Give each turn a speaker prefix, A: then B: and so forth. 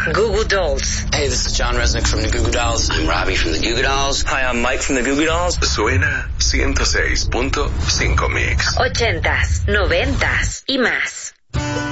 A: Goo Goo Dolls.
B: Hey, this is John Resnick from the Goo Goo Dolls.
C: I'm Robbie from the Goo Goo Dolls.
D: Hi, I'm Mike from the Goo Goo Dolls.
E: Suena 106.5 Mix.
A: 80s, 90s y más.